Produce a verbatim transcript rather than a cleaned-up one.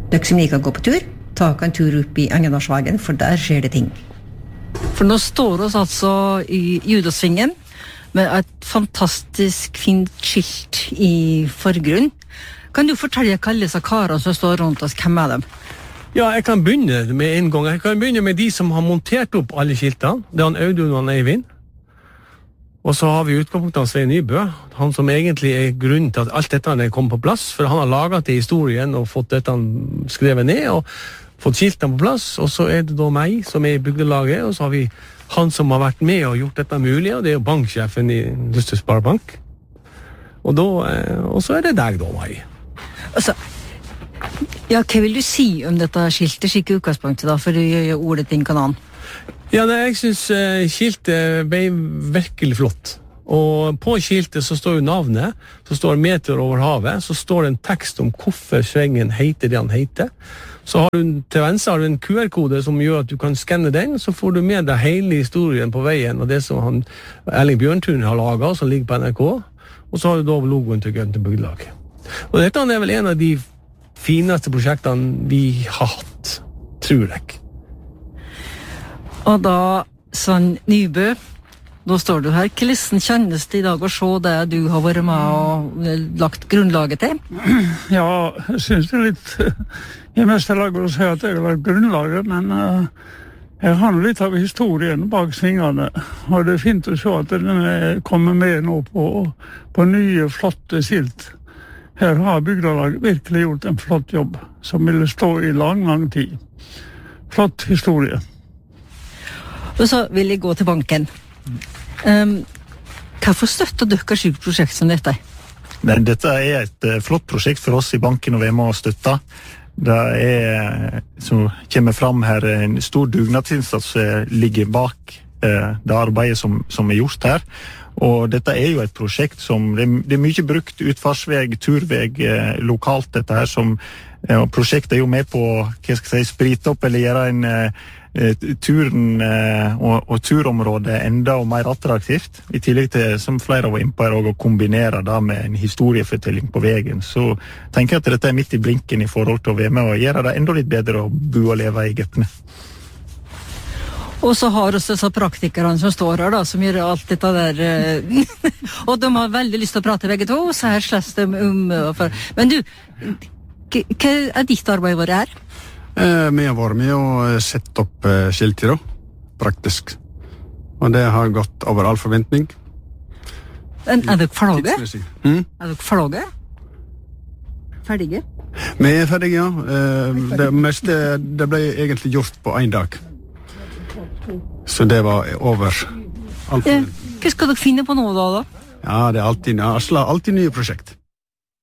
Dere som liker å gå på tur, ta en tur opp i Engenårsvagen, for der skjer det ting. For nå står oss altså i Judasvingen med et fantastisk fint skilt i forgrunn. Kan du fortelle hva alle disse karene som står rundt oss, hvem er dem? Ja, jeg kan begynne med en gang. Jeg kan begynne med de som har montert opp alle skiltene. Det er han Audun og han Eivind. Og så har vi utgangspunktet av Svein Nybø, han som egentlig er grunnen til at alt dette er kommet på plass, for han har laget det i historien og fått dette skrevet ned og fått skiltene på plass, og så er det da meg som er i bygdelaget, og så har vi han som har vært med og gjort dette mulig, og det er jo banksjefen i Luster Sparebank. Og, da, og så er det deg da, meg. Altså, ja, hva vil du si om dette skiltet, slik utgangspunktet da, for å gjøre ordet til en kanan? Ja, nei, jeg synes uh, skiltet ble virkelig flott. Og på skiltet så står jo navnet, så står meter over havet, så står det en tekst om hvorfor svengen heter det han heter. Så har du til venstre har du en Q R-kode som gjør at du kan skanne den, så får du med deg hele historien på veien, og det som han, Erling Bjørntun har laget, som ligger på N R K, og så har du da logoen til Grønte Bygdelag. Og dette er vel en av de fineste prosjektene vi har hatt, tror jeg. Og da, Svein Nybø, da står du her. Hvordan kjennes det i dag å se det du har vært med og lagt grunnlaget til? Ja, jeg synes det er litt i meste laget å si at jeg har lagt grunnlaget, men uh, jeg har litt av historien bak svingene, og det er fint å se at den kommer med nå på, på nye, flotte skilt. Her har bygdelaget virkelig gjort en flott jobb, som ville stå i lang, lang tid. Flott historie. Og så vil jeg gå til banken. Um, hvorfor støtter dere slik prosjekt som dette? Men dette er et uh, flott prosjekt for oss i banken å være med og støtte. Det er, som kommer fram her, en stor dugnadsinnsats som ligger bak uh, det arbeidet som, som er gjort her. Og dette er jo et prosjekt som, det er, det er mye brukt utfartsveg, turveg uh, lokalt dette her, som uh, prosjektet er jo med på, hva skal jeg si, sprite opp eller gjøre en uh, turen og, og turområdet enda mer attraktivt, i tillegg til, som flere var inne på her, å kombinere det med en historiefortelling på veien. Så tenker jeg at dette er midt i blinken i forhold til å være med og gjøre det enda litt bedre å bo og leve i Gøpne. Og så har også disse praktikerne som står her da, som gjør alt dette der, og de har veldig lyst til å prate begge to, så her slåss de om. Men du, hva er ditt arbeid vært her? Eh, vi har vært med og sett opp eh, skilter da, praktisk. Og det har gått over all forventning. En, er dere ferdige? Mm? Er dere ferdige? Ferdige? Vi er ferdige, ja. Eh, det meste det ble egentlig gjort på en dag. Så det var over all forventning. Eh, hva skal dere finne på nå da da? Ja, det er alltid, alltid nye prosjekt.